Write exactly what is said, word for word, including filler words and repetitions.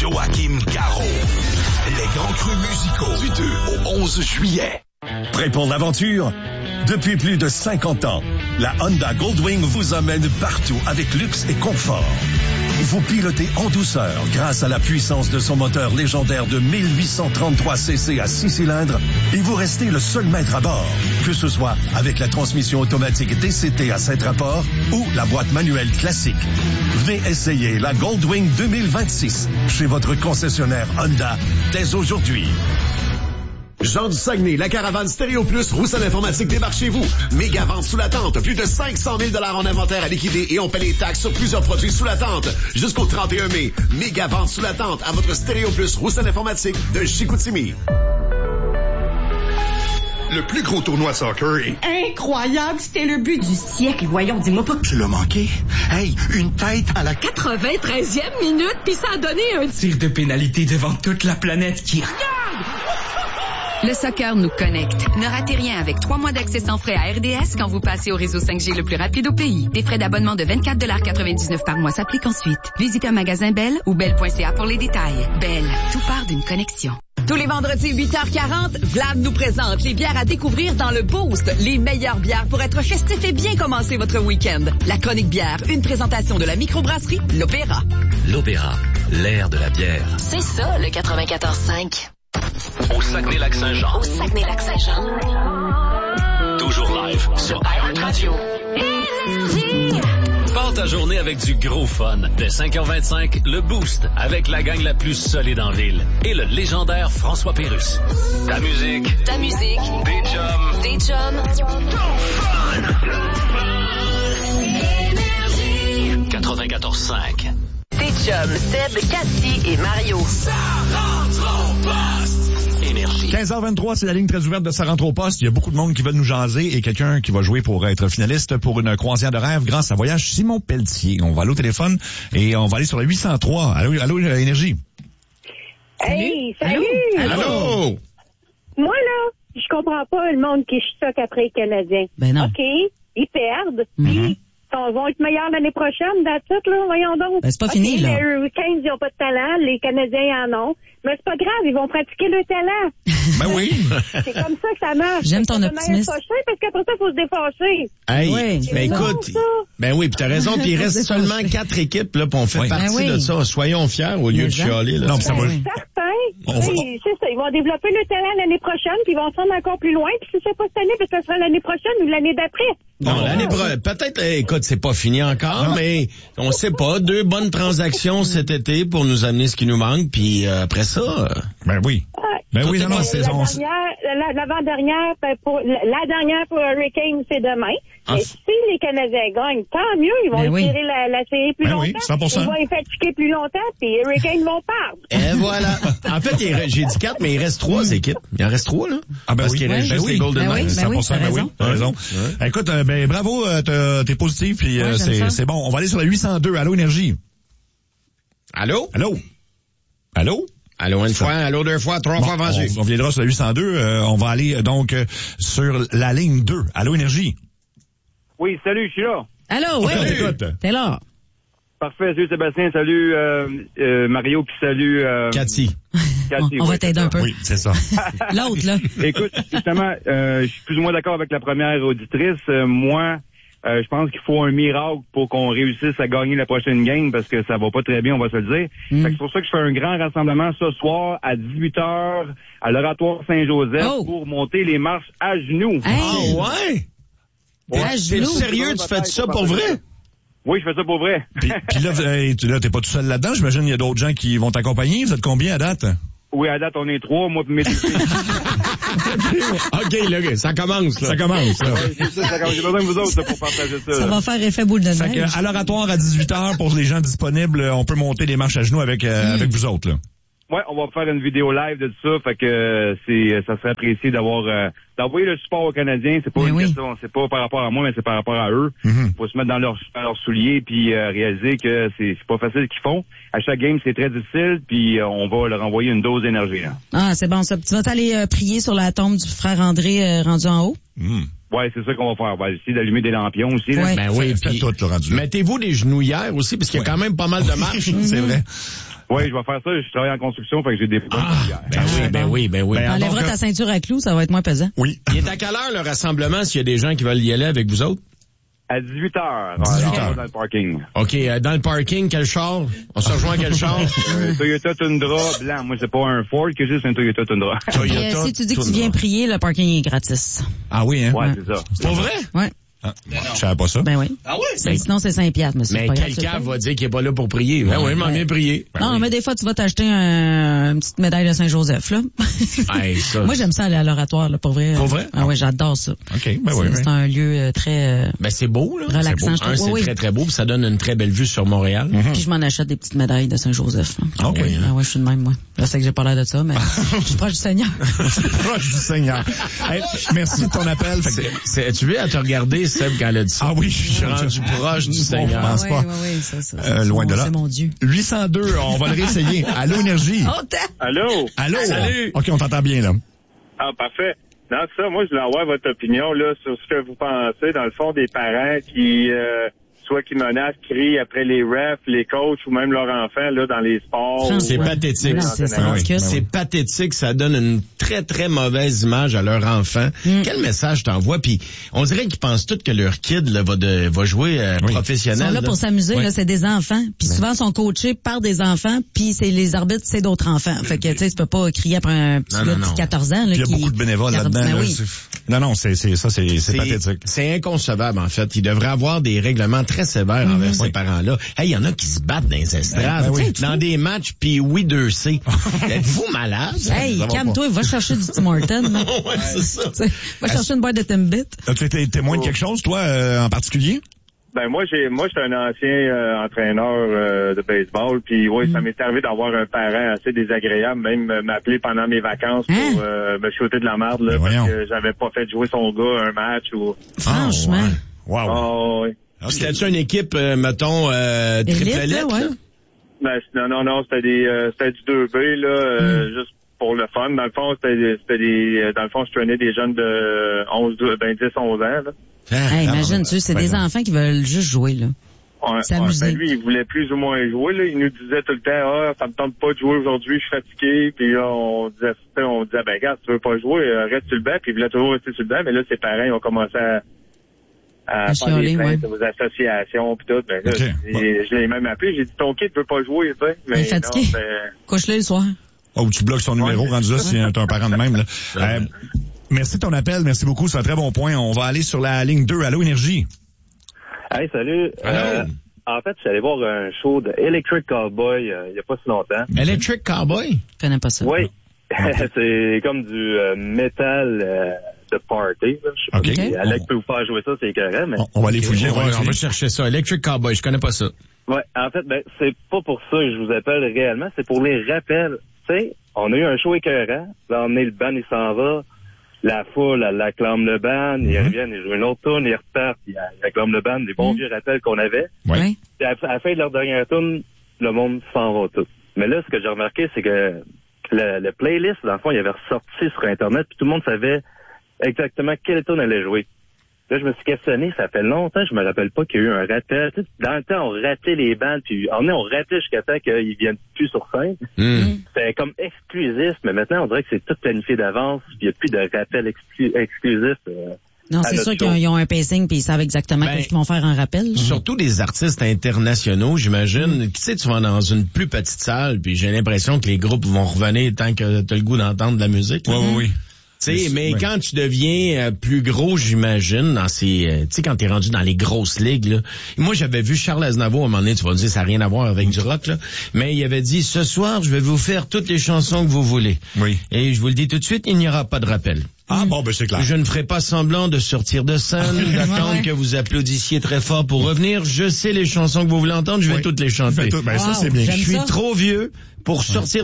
Joachim Garraud. Les grands crus musicaux du deux au onze juillet. Prêt pour l'aventure? Depuis plus de cinquante ans, la Honda Goldwing vous emmène partout avec luxe et confort. Vous pilotez en douceur grâce à la puissance de son moteur légendaire de mille huit cent trente-trois cc à six cylindres et vous restez le seul maître à bord, que ce soit avec la transmission automatique D C T à sept rapports ou la boîte manuelle classique. Venez essayer la Goldwing deux mille vingt-six chez votre concessionnaire Honda dès aujourd'hui. Jean du Saguenay, la caravane Stéréo Plus, Roussel Informatique débarque chez vous. Méga vente sous la tente, plus de cinq cent mille dollars en inventaire à liquider et on paie les taxes sur plusieurs produits sous la tente. Jusqu'au trente et un mai, méga vente sous la tente à votre Stéréo Plus, Roussel Informatique de Chicoutimi. Le plus gros tournoi de soccer est incroyable, c'était le but du siècle. Voyons, dis-moi pas que tu l'as manqué. Hey, une tête à la quatre-vingt-treizième minute, puis ça a donné un tir de pénalité devant toute la planète qui regarde. Le soccer nous connecte. Ne ratez rien avec trois mois d'accès sans frais à R D S quand vous passez au réseau cinq G le plus rapide au pays. Des frais d'abonnement de vingt-quatre dollars quatre-vingt-dix-neuf par mois s'appliquent ensuite. Visitez un magasin Bell ou bell point c a pour les détails. Bell, tout part d'une connexion. Tous les vendredis, huit heures quarante, Vlad nous présente les bières à découvrir dans le Boost. Les meilleures bières pour être festif et bien commencer votre week-end. La chronique bière, une présentation de la microbrasserie L'Opéra. L'Opéra, l'ère de la bière. C'est ça, le quatre-vingt-quatorze cinq. Au Saguenay-Lac-Saint-Jean. Au Saguenay-Lac-Saint-Jean. Toujours live sur iHeartRadio. Énergie. Pars ta journée avec du gros fun. Dès cinq heures vingt-cinq, le Boost avec la gang la plus solide en ville et le légendaire François Pérusse. Ta musique. Ta musique. Des chums. Des chums. Énergie. quatre-vingt-quatorze cinq. Des chums, Seb, Cathy et Mario. Ça rentre au poste. Énergie. quinze heures vingt-trois, c'est la ligne très ouverte de Ça rentre au poste. Il y a beaucoup de monde qui veulent nous jaser et quelqu'un qui va jouer pour être finaliste pour une croisière de rêve grâce à Voyage Simon Pelletier. On va aller au téléphone et on va aller sur la huit cent trois. Allô, allô, Énergie. Hey, salut! Allô? Allô? Moi, là, je comprends pas le monde qui choque après les Canadiens. Ben non. OK, ils perdent, Mm-hmm. puis ils vont être meilleurs l'année prochaine, that's it, là, voyons donc. Ben, c'est pas okay, fini, là. Les Hurricanes, ils ont pas de talent, les Canadiens en ont. Mais c'est pas grave, ils vont pratiquer le talent. Ben oui. C'est comme ça que ça marche. J'aime ton C'est optimisme. fâché parce qu'après ça, il faut se défâcher. Hey, oui, ben bon, écoute, ça. ben oui, puis t'as raison, puis il Faut reste se défâcher. seulement quatre équipes, là, puis on fait Oui. partie Ben oui. de ça. Soyons fiers au lieu Mais de ça. chialer, là. Non, puis ça va. Ben, certain. On va- Oui, c'est ça. Ils vont développer le talent l'année prochaine, puis ils vont se rendre encore plus loin. Puis si c'est pas cette année, puis ça sera l'année prochaine ou l'année d'après. Non, l'année prochaine, peut-être, eh, écoute, c'est pas fini encore, mais on sait pas. Deux bonnes transactions cet été pour nous amener ce qui nous manque, puis euh, après ça... euh, Ben oui. Ouais. Ben oui, non, non, La c'est... dernière, on- la- l'avant-dernière, ben, pour, la la dernière pour Hurricane, c'est demain. Ah, Et c'est- si les Canadiens gagnent, tant mieux. Ils vont Ben oui. étirer la, la série plus Ben oui, longtemps. cent pour cent. Ils vont les fatiguer plus longtemps, puis les Hurricanes vont perdre. Et voilà. En fait, il reste- j'ai dit quatre, mais il reste trois équipes. Il en reste trois, là. Ah ben Parce oui, qu'il reste ben juste oui. les Golden Ben oui, Knights. ben oui, cent pour cent, t'as ben oui, raison. t'as raison. Écoute, euh, ben bravo, euh, t'es- t'es positif, puis euh, Ouais, j'aime c'est ça. c'est bon. On va aller sur la huit cent deux. Allô, Énergie. Allô? Allô? Allô? Allô une fois, allô deux fois, trois Bon, fois vendu. on, on viendra sur la huit cent deux. Euh, on va aller euh, donc euh, sur la ligne deux. Allô, Énergie. Oui, salut, je suis là. Allô, oui. On t'écoute. T'es là. Parfait, salut Sébastien, salut euh, euh, Mario, puis salut euh, Cathy. Cathy. On, on va oui, t'aider c'est un peu. Oui, c'est ça. L'autre, là. Écoute, justement, euh, je suis plus ou moins d'accord avec la première auditrice. Euh, moi, euh, je pense qu'il faut un miracle pour qu'on réussisse à gagner la prochaine game parce que ça va pas très bien, on va se le dire. Mm. Fait que c'est pour ça que je fais un grand rassemblement ce soir à dix-huit heures à l'Oratoire Saint-Joseph Oh. pour monter les marches à genoux. Hey. Ah ouais? Ouais. À T'es genoux. sérieux, tu fais ça pour vrai? Oui, je fais ça pour vrai. Puis, puis là, euh, tu- là, t'es pas tout seul là-dedans. J'imagine qu'il y a d'autres gens qui vont t'accompagner. Vous êtes combien à date? Oui, à date, on est trois, moi puis mes deux filles. OK, là, ça commence, là. Ça commence, là. Ouais, c'est ça, ça commence. J'ai besoin de vous autres là, pour partager ça. Ça là. va faire effet boule de Fait neige. que, à l'oratoire à dix-huit heures, pour les gens disponibles, on peut monter les marches à genoux avec, euh, avec vous autres, là. Ouais, on va faire une vidéo live de tout ça, fait que euh, c'est ça serait apprécié d'avoir euh, d'envoyer le support aux Canadiens. C'est pas Ben une oui. question, c'est pas par rapport à moi, mais c'est par rapport à eux. Mhm. Faut se mettre dans leurs dans leurs souliers puis euh, réaliser que c'est c'est pas facile ce qu'ils font. À chaque game, c'est très difficile, puis euh, on va leur envoyer une dose d'énergie. Là. Ah, c'est bon ça. Tu vas t'aller euh, prier sur la tombe du frère André euh, rendu en haut? Mm. Ouais, c'est ça qu'on va faire. On va essayer d'allumer des lampions aussi. Là. Ouais. Ben oui, Fais puis tout, le rendu là. mettez-vous des genouillères aussi, parce qu'il y a quand même pas mal de marches. C'est vrai. Oui, je vais faire ça. Je travaille en construction, fait que j'ai des points Ah, ben oui, ben oui, ben oui. Ben, Enlèvera donc, ta ceinture à clous, ça va être moins pesant. Oui. Il est à quelle heure le rassemblement s'il y a des gens qui veulent y aller avec vous autres? À dix-huit heures. dix-huit heures. Dans le parking. OK, euh, dans le parking, quel char? On se rejoint à quel char? Un Toyota Tundra blanc. Moi, c'est pas un Ford, que juste un Toyota Tundra. Et, euh, si tu dis que tu viens prier, le parking est gratis. Ah oui, hein? Ouais, c'est ça. C'est pas vrai? Ouais. Ah, je savais pas ça. Ben oui. Ah oui? Ben, sinon, c'est cinq piastres, monsieur. Mais C'est pas grave, quelqu'un c'est pas- va dire qu'il est pas là pour prier. Ben oui, il m'en vient prier. Non, mais des fois, tu vas t'acheter un, une petite médaille de Saint-Joseph, là. Hey, ça. Moi, j'aime ça aller à l'oratoire, là, pour vrai. Pour vrai? Ah ouais, j'adore ça. OK, ben oui. C'est oui. c'est un lieu euh, très euh, Ben c'est beau, là. relaxant. C'est beau. Un, je c'est trouve. Oui, très, oui. très beau, puis ça donne une très belle vue sur Montréal. Puis je m'en achète des petites médailles de Saint-Joseph. là. Ah oui, hein? Ah ouais, je suis de même, moi. Je sais que j'ai pas l'air de ça, mais je suis proche du Seigneur. Proche du Seigneur. Hey, merci de ton appel. Fait que- C'est, c'est, tu veux à te regarder, Seb, quand elle a dit ça? Ah oui, je suis rendu proche du Seigneur. On pense Oui, pas. oui, oui, ça, ça. Euh, c'est loin mon- de là. C'est mon Dieu. huit cent deux, on va le réessayer. Allô, Énergie. Oh, t'as- Allô? Allô? Salut. OK, on t'entend bien, là. Ah, parfait. Dans ça, moi, je voulais avoir votre opinion, là, sur ce que vous pensez, dans le fond, des parents qui, euh, soit qui menacent, crient après les refs, les coachs ou même leurs enfants, là, dans les sports. C'est ou- pathétique. Non, c'est ça, Ben oui, ridicule. ben oui. C'est pathétique, ça donne une très, très mauvaise image à leur enfant. Mm. Quel message t'envoies? Puis on dirait qu'ils pensent tous que leur kid là, va, de, va jouer euh, Oui. Ils professionnel. sont là pour s'amuser, Ouais. là, c'est des enfants. Puis souvent, ils sont coachés par des enfants, puis c'est les arbitres, c'est d'autres enfants. Fait que, tu sais, tu peux pas crier après un petit Non, gars non, de non. quatorze ans. Là, Puis il y a qui- beaucoup de bénévoles qui là-dedans. arbitre. Ben là. oui. C'est- Non, non, c'est, c'est, ça, c'est, c'est pathétique. C'est inconcevable, en fait. Il devrait avoir des règlements très sévères envers ces Oui. parents-là. Hey, il y en a qui se battent dans les estrades, Ben oui. dans des matchs, puis oui, deux C. Êtes-vous malade? Hey, Ça va calme-toi, va chercher du Tim Hortons. là. Ouais, c'est ça. Tu sais, va chercher une boîte de Timbit. Tu étais témoin de quelque chose, toi, euh, en particulier? Ben moi j'ai moi j'étais un ancien euh, entraîneur euh, de baseball, puis oui, ça m'est arrivé d'avoir un parent assez désagréable, même euh, m'appeler pendant mes vacances pour Hein? euh, me shooter de la merde là, Ben parce voyons. que j'avais pas fait jouer son gars un match ou. Franchement. Ah, ouais. Wow. Oh, oui. Ok. C'était-tu une équipe, euh, mettons, euh, triple Élite, là, lettre? ouais. là? Ben, non, non, non, c'était des euh, c'était du deux B là, euh, juste pour le fun. Dans le fond, c'était des- c'était des euh, dans le fond, je traînais des jeunes de onze, ben dix, onze ans là. Hey, imagine, tu sais, c'est Ben des non. enfants qui veulent juste jouer, là. Ouais, C'est ouais, amusé. ben lui, il voulait plus ou moins jouer. Là. Il nous disait tout le temps, ah, ça me tente pas de jouer aujourd'hui, je suis fatigué. Puis là, on disait, on disait, ben regarde, si tu veux pas jouer, euh, reste sur le banc. Puis il voulait toujours rester sur le banc. Mais là, ses parents, ils ont commencé à, à À faire chialer, des plaintes ouais. aux associations puis tout. Ben là, Ok. j'ai- je l'ai même appelé. J'ai dit, ton kid veut pas jouer, tu sais. Mais Il est fatigué. non, ben, Couche-le le soir. Oh, tu bloques son numéro, Ouais. rendu là, si t'es un parent de même, là. Euh, merci de ton appel, merci beaucoup, c'est un très bon point. On va aller sur la ligne deux. Allô, Énergie? Hey, salut. Allô? Euh, en fait, je suis allé voir un show de Electric Cowboy euh, il y a pas si longtemps. Electric Cowboy? Je connais pas ça. Oui. C'est comme du euh, métal euh, de party. Là. Je sais pas OK. si Alex peut vous faire jouer ça, c'est écœurant, mais... On, on va aller fouiller, on, on va va, aller on va fouiller. chercher ça. Electric Cowboy, je connais pas ça. Ouais, en fait, ben, c'est pas pour ça que je vous appelle réellement, c'est pour les rappels. Tu sais, on a eu un show écœurant, là, on est le band, il s'en va, la foule, elle acclame le band, ils reviennent, ils jouent une autre tune, ils repartent, ils acclament le band, des bons vieux rappels qu'on avait. Ouais. Oui. Puis à, à la fin de leur dernière tune, le monde s'en va tout. Mais là, ce que j'ai remarqué, c'est que le, le playlist, dans le fond, il avait ressorti sur Internet, puis tout le monde savait exactement quelle tune allait jouer. Là, je me suis questionné, ça fait longtemps, je me rappelle pas qu'il y a eu un rappel. Tu sais, dans le temps, on ratait les bandes, puis on est, on ratait jusqu'à temps qu'ils viennent plus sur scène. Mm. C'était comme exclusif, mais maintenant, on dirait que c'est tout planifié d'avance, puis il n'y a plus de rappel exclu- exclusif. euh, Non, à c'est notre sûr show. qu'ils ont, ils ont un pacing puis ils savent exactement Ben, qu'est-ce qu'ils vont faire en rappel. Surtout des artistes internationaux, j'imagine. Tu sais, tu vas dans une plus petite salle, puis j'ai l'impression que les groupes vont revenir tant que t'as le goût d'entendre de la musique. Oui, oui, oui. Tu sais, mais Ouais. quand tu deviens euh, plus gros, j'imagine, dans ces, euh, tu sais, quand t'es rendu dans les grosses ligues, là. Moi, j'avais vu Charles Aznavour, à un moment donné, tu vas me dire, ça n'a rien à voir avec du rock, là. Mais il avait dit, ce soir, je vais vous faire toutes les chansons que vous voulez. Oui. Et je vous le dis tout de suite, il n'y aura pas de rappel. Ah, bon, ben, c'est clair. Je ne ferai pas semblant de sortir de scène, d'attendre Ouais. que vous applaudissiez très fort pour revenir. Je sais les chansons que vous voulez entendre, je vais Oui. toutes les chanter. Fait tout- ben, ça, Wow, c'est bien. j'aime Je suis ça. trop vieux pour sortir